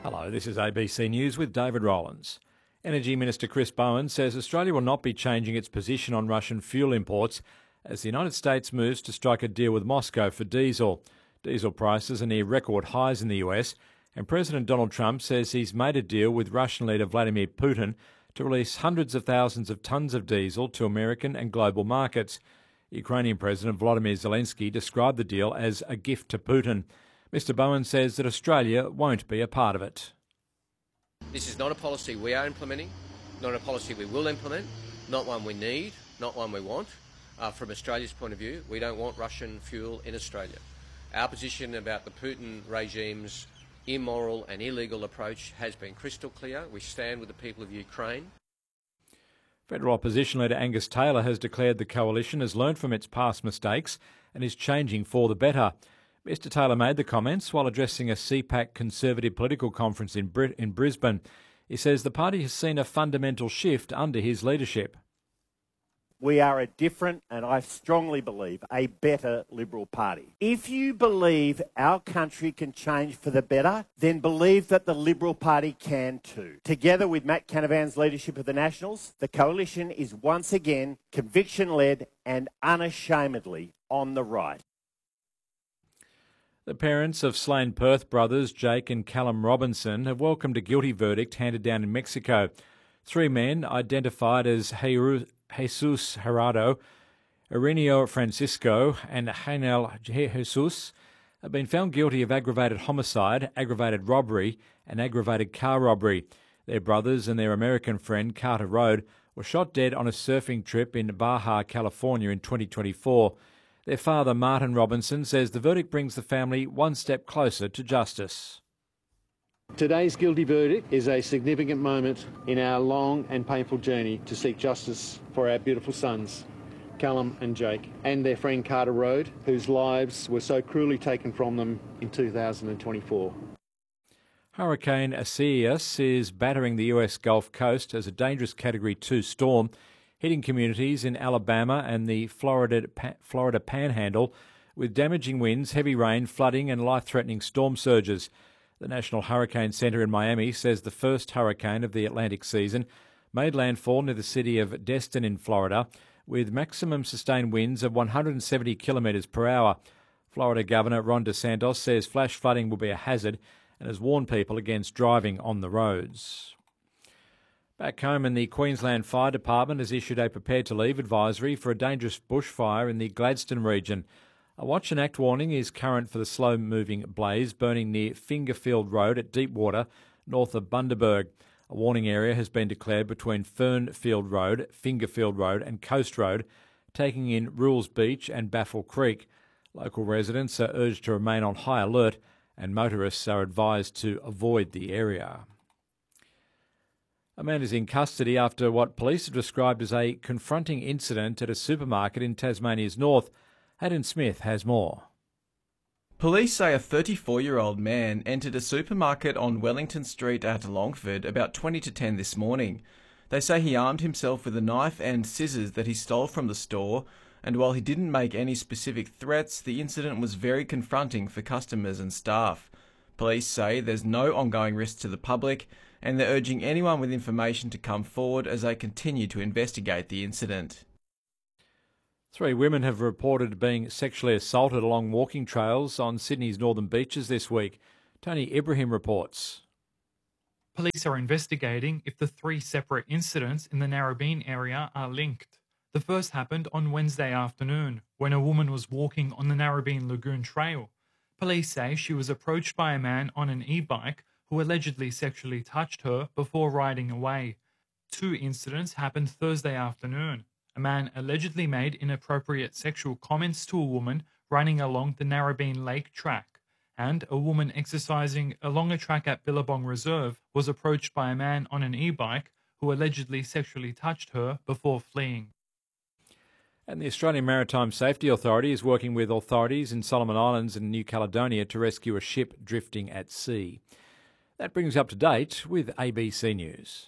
Hello, this is ABC News with David Rowlands. Energy Minister Chris Bowen says Australia will not be changing its position on Russian fuel imports as the United States moves to strike a deal with Moscow for diesel. Diesel prices are near record highs in the US, and President Donald Trump says he's made a deal with Russian leader Vladimir Putin to release hundreds of thousands of tonnes of diesel to American and global markets. Ukrainian President Volodymyr Zelensky described the deal as a gift to Putin. Mr Bowen says that Australia won't be a part of it. This is not a policy we are implementing, not a policy we will implement, not one we need, not one we want. From Australia's point of view, we don't want Russian fuel in Australia. Our position about the Putin regime's immoral and illegal approach has been crystal clear. We stand with the people of Ukraine. Federal opposition leader Angus Taylor has declared the coalition has learned from its past mistakes and is changing for the better. Mr Taylor made the comments while addressing a CPAC Conservative political conference in Brisbane. He says the party has seen a fundamental shift under his leadership. We are a different, and I strongly believe, a better Liberal Party. If you believe our country can change for the better, then believe that the Liberal Party can too. Together with Matt Canavan's leadership of the Nationals, the coalition is once again conviction-led and unashamedly on the right. The parents of slain Perth brothers Jake and Callum Robinson have welcomed a guilty verdict handed down in Mexico. Three men, identified as Jesus Gerardo, Ireneo Francisco and Hanel Jesus, have been found guilty of aggravated homicide, aggravated robbery and aggravated car robbery. Their brothers and their American friend Carter Road were shot dead on a surfing trip in Baja, California in 2024. Their father, Martin Robinson, says the verdict brings the family one step closer to justice. Today's guilty verdict is a significant moment in our long and painful journey to seek justice for our beautiful sons, Callum and Jake, and their friend Carter Road, whose lives were so cruelly taken from them in 2024. Hurricane Isaias is battering the US Gulf Coast as a dangerous Category 2 storm, hitting communities in Alabama and the Florida Panhandle with damaging winds, heavy rain, flooding and life-threatening storm surges. The National Hurricane Center in Miami says the first hurricane of the Atlantic season made landfall near the city of Destin in Florida with maximum sustained winds of 170 kilometres per hour. Florida Governor Ron DeSantis says flash flooding will be a hazard and has warned people against driving on the roads. Back home, the Queensland Fire Department has issued a prepare to leave advisory for a dangerous bushfire in the Gladstone region. A watch and act warning is current for the slow-moving blaze burning near Fingerfield Road at Deepwater, north of Bundaberg. A warning area has been declared between Fernfield Road, Fingerfield Road and Coast Road, taking in Rules Beach and Baffle Creek. Local residents are urged to remain on high alert and motorists are advised to avoid the area. A man is in custody after what police have described as a confronting incident at a supermarket in Tasmania's north. Haddon Smith has more. Police say a 34-year-old man entered a supermarket on Wellington Street at Longford about 20 to 10 this morning. They say he armed himself with a knife and scissors that he stole from the store, and while he didn't make any specific threats, the incident was very confronting for customers and staff. Police say there's no ongoing risk to the public, and they're urging anyone with information to come forward as they continue to investigate the incident. 3 women have reported being sexually assaulted along walking trails on Sydney's northern beaches this week. Tony Ibrahim reports. Police are investigating if the 3 separate incidents in the Narrabeen area are linked. The first happened on Wednesday afternoon, when a woman was walking on the Narrabeen Lagoon Trail. Police say she was approached by a man on an e-bike who allegedly sexually touched her before riding away. 2 incidents happened Thursday afternoon. A man allegedly made inappropriate sexual comments to a woman running along the Narrabeen Lake track, and a woman exercising along a track at Billabong Reserve was approached by a man on an e-bike who allegedly sexually touched her before fleeing. And the Australian Maritime Safety Authority is working with authorities in Solomon Islands and New Caledonia to rescue a ship drifting at sea. That brings you up to date with ABC News.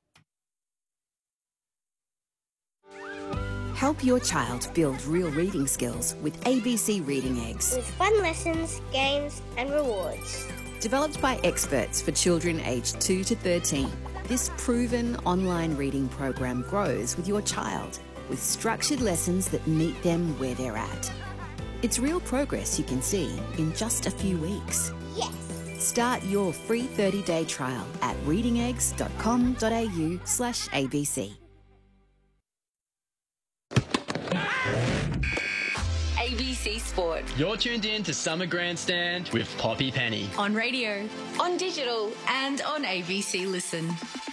Help your child build real reading skills with ABC Reading Eggs. With fun lessons, games and rewards. developed by experts for children aged 2 to 13. This proven online reading program grows with your child, with structured lessons that meet them where they're at. It's real progress you can see in just a few weeks. Yes! Start your free 30-day trial at readingeggs.com.au/ABC. ABC Sport. You're tuned in to Summer Grandstand with Poppy Penny. On radio, on digital, and on ABC Listen.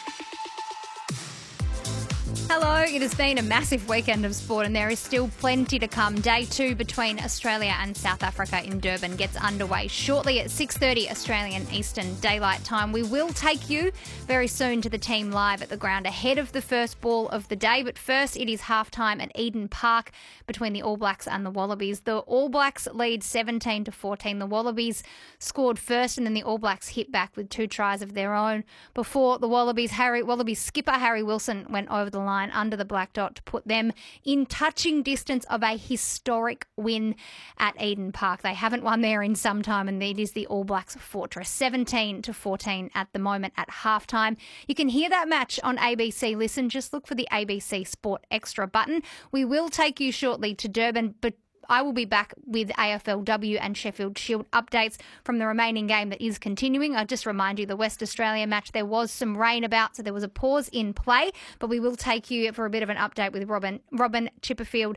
Hello, it has been a massive weekend of sport and there is still plenty to come. Day 2 between Australia and South Africa in Durban gets underway shortly at 6:30 Australian Eastern Daylight Time. We will take you very soon to the team live at the ground ahead of the first ball of the day. But first, it is halftime at Eden Park between the All Blacks and the Wallabies. The All Blacks lead 17-14. The Wallabies scored first and then the All Blacks hit back with 2 tries of their own before the Wallabies skipper Harry Wilson went over the line under the black dot to put them in touching distance of a historic win at Eden Park. They haven't won there in some time and it is the All Blacks fortress. 17-14 at the moment at halftime. You can hear that match on ABC Listen. Just look for the ABC Sport Extra button. We will take you shortly to Durban, but I will be back with AFLW and Sheffield Shield updates from the remaining game that is continuing. I'll just remind you, the West Australia match, there was some rain about, so there was a pause in play, but we will take you for a bit of an update with Robin Chipperfield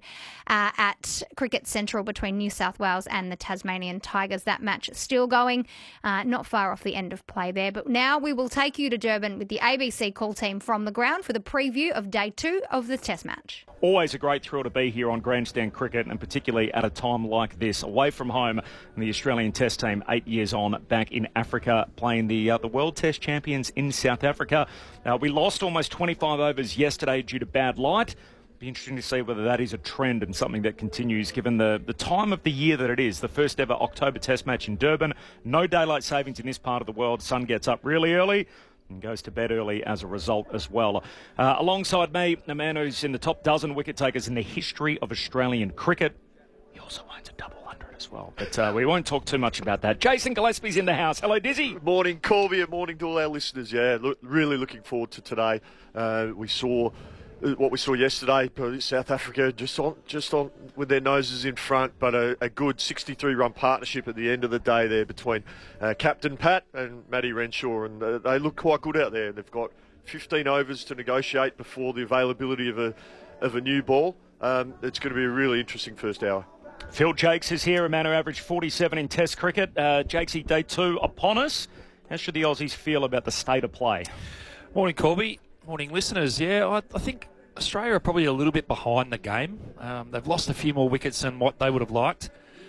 at Cricket Central between New South Wales and the Tasmanian Tigers. That match still going, not far off the end of play there. But now we will take you to Durban with the ABC call team from the ground for the preview of Day 2 of the Test match. Always a great thrill to be here on Grandstand Cricket, and particularly at a time like this, away from home, and the Australian Test team 8 years on, back in Africa, playing the World Test champions in South Africa. We lost almost 25 overs yesterday due to bad light. Be interesting to see whether that is a trend and something that continues given the time of the year that it is. The first ever October Test match in Durban. No daylight savings in this part of the world. Sun gets up really early and goes to bed early as a result as well. Alongside me, a man who's in the top dozen wicket takers in the history of Australian cricket. He also owns a double hundred as well. But we won't talk too much about that. Jason Gillespie's in the house. Hello, Dizzy. Good morning, Corby, and morning to all our listeners. Yeah, really looking forward to today. We saw what we saw yesterday, South Africa just on with their noses in front, but a good 63-run partnership at the end of the day there between Captain Pat and Matty Renshaw, and they look quite good out there. They've got 15 overs to negotiate before the availability of a new ball. It's going to be a really interesting first hour. Phil Jakes is here, a man who averaged 47 in Test cricket. Jakesy, Day 2 upon us. How should the Aussies feel about the state of play? Morning, Corby. Morning, listeners. Yeah, I think Australia are probably a little bit behind the game. They've lost a few more wickets than what they would have liked.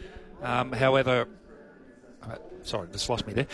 However, sorry, just lost me there.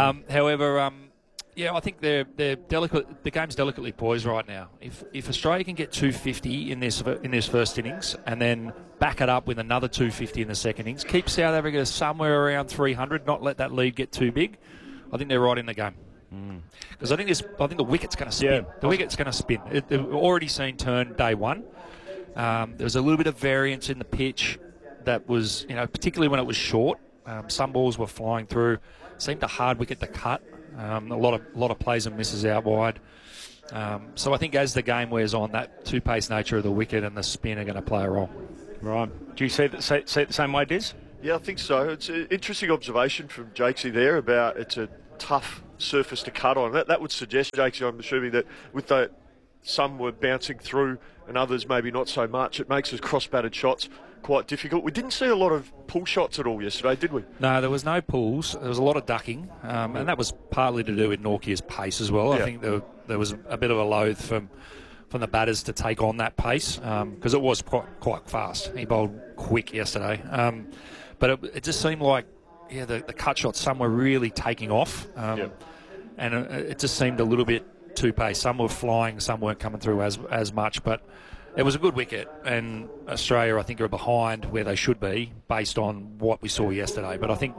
Yeah, I think they're delicate. The game's delicately poised right now. If Australia can get 250 in this first innings and then back it up with another 250 in the second innings, keep South Africa somewhere around 300, not let that lead get too big, I think they're right in the game. Because I think the wicket's going to spin. Yeah. The wicket's going to spin. We've already seen turn day 1. There was a little bit of variance in the pitch that was, particularly when it was short. Some balls were flying through. Seemed a hard wicket to cut. A lot of plays and misses out wide. So I think as the game wears on, that two-pace nature of the wicket and the spin are going to play a role. Right. Do you see it the same way, Diz? Yeah, I think so. It's an interesting observation from Jakesy there about it's a tough surface to cut on. That would suggest, Jakesy, I'm assuming that with some were bouncing through and others maybe not so much, it makes those cross-batted shots quite difficult. We didn't see a lot of pull shots at all yesterday, did we? No, there was no pulls. There was a lot of ducking, and that was partly to do with Nortje's pace as well. Yeah. I think there was a bit of a loathe from the batters to take on that pace because it was quite fast. He bowled quick yesterday. But it just seemed like, the cut shots, some were really taking off. And it just seemed a little bit too pace. Some were flying, some weren't coming through as much. But it was a good wicket. And Australia, I think, are behind where they should be based on what we saw yesterday. But I think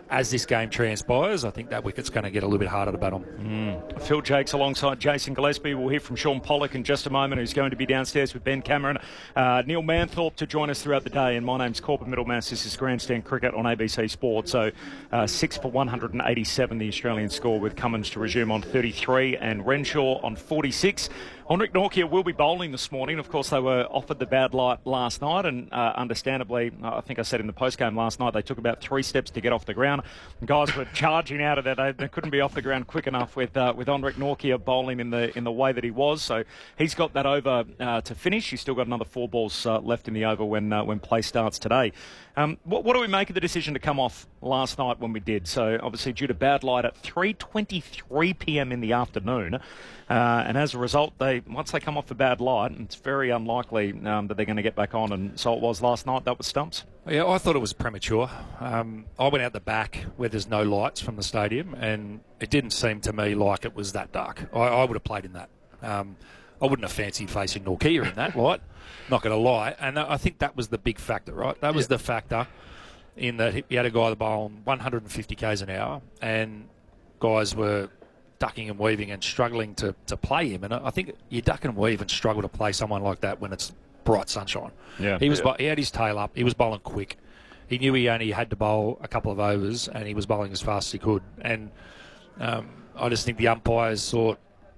as this game transpires, I think that wicket's going to get a little bit harder to bat on. Phil Jakes alongside Jason Gillespie. We'll hear from Sean Pollock in just a moment, who's going to be downstairs with Ben Cameron. Neil Manthorpe to join us throughout the day, and my name's Corbin Middlemass. This is Grandstand Cricket on ABC Sport. So 6 for 187 the Australian score, with Cummins to resume on 33 and Renshaw on 46. Henrik Nortje will be bowling this morning. Of course, they were offered the bad light last night, and understandably, I think I said in the postgame last night, they took about 3 steps to get off the ground. The guys were charging out of there. They couldn't be off the ground quick enough with Henrik Nortje bowling in the way that he was. So he's got that over to finish. He's still got another 4 balls left in the over when play starts today. What do we make of the decision to come off last night when we did? So obviously due to bad light at 3:23 p.m. in the afternoon. And as a result, once they come off the bad light, it's very unlikely that they're going to get back on. And so it was last night. That was stumps. Yeah, I thought it was premature. I went out the back where there's no lights from the stadium, and it didn't seem to me like it was that dark. I would have played in that. I wouldn't have fancied facing Nortje in that light, not going to lie. And I think that was the big factor, right? That was the factor in that he had a guy that bowled 150 k's an hour, and guys were ducking and weaving and struggling to play him. And I think you duck and weave and struggle to play someone like that when it's bright sunshine. Yeah. He had his tail up. He was bowling quick. He knew he only had to bowl a couple of overs, and he was bowling as fast as he could. And I just think the umpires thought,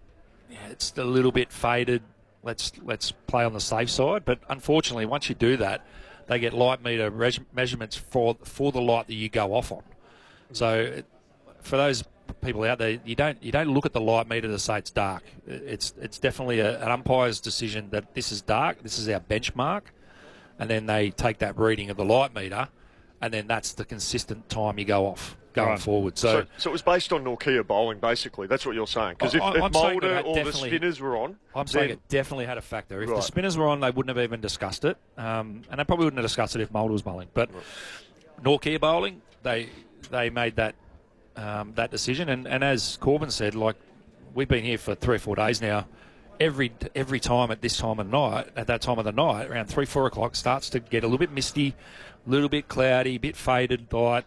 it's a little bit faded. Let's play on the safe side. But unfortunately, once you do that, they get light meter measurements for the light that you go off on. So for those people out there, you don't look at the light meter to say it's dark. It's definitely an umpire's decision that this is dark, this is our benchmark, and then they take that reading of the light meter, and then that's the consistent time you go off going forward. So it was based on Nortje bowling, basically. That's what you're saying. Because if Mulder or the spinners were on, I'm saying it definitely had a factor. If the spinners were on, they wouldn't have even discussed it, and they probably wouldn't have discussed it if Mulder was bowling. But Nortje bowling, they made that decision, and as Corbin said, like, we've been here for 3 or 4 days now. Every time at this time of night, at that time of the night, around 3-4 o'clock, starts to get a little bit misty, a little bit cloudy, a bit faded light,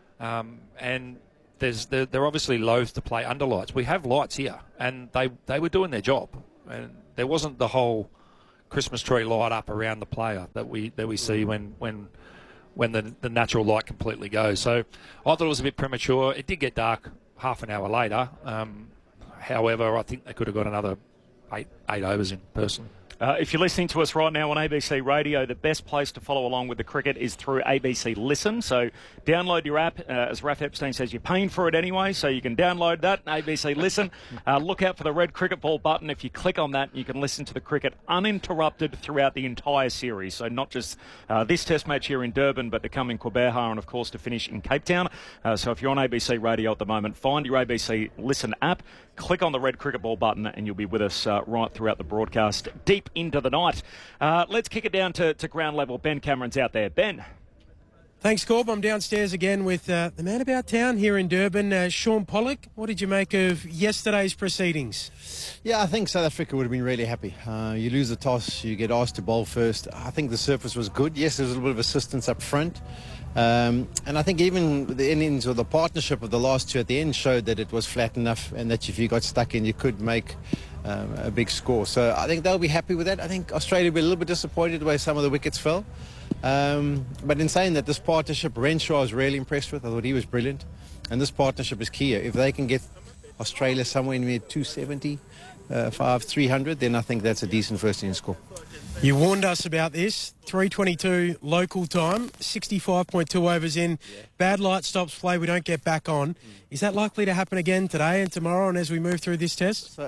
and they're obviously loath to play under lights. We have lights here, and they were doing their job, and there wasn't the whole Christmas tree light up around the player that we see when the natural light completely goes. So I thought it was a bit premature. It did get dark half an hour later. However, I think they could have got another eight overs in person. If you're listening to us right now on ABC Radio, the best place to follow along with the cricket is through ABC Listen. So download your app. As Raph Epstein says, you're paying for it anyway, so you can download that, ABC Listen. Look out for the red cricket ball button. If you click on that, you can listen to the cricket uninterrupted throughout the entire series. So not just this test match here in Durban, but to come in Quebeja and, of course, to finish in Cape Town. So if you're on ABC Radio at the moment, find your ABC Listen app, click on the red cricket ball button, and you'll be with us right throughout the broadcast, deep into the night. Let's kick it down to ground level. Ben Cameron's out there. Ben. Thanks, Corb. I'm downstairs again with the man about town here in Durban, Sean Pollock. What did you make of yesterday's proceedings? Yeah, I think South Africa would have been really happy. You lose the toss, you get asked to bowl first. I think the surface was good. Yes, there was a little bit of assistance up front. And I think even the innings or the partnership of the last two at the end showed that it was flat enough and that if you got stuck in, you could make a big score. So I think they'll be happy with that. I think Australia will be a little bit disappointed the way some of the wickets fell. But in saying that, this partnership, Renshaw, I was really impressed with. I thought he was brilliant. And this partnership is key. If they can get Australia somewhere near 270, 300, then I think that's a decent first inning score. You warned us about this. 3:22 local time, 65.2 overs in. Bad light stops play, we don't get back on. Is that likely to happen again today and tomorrow and as we move through this test? So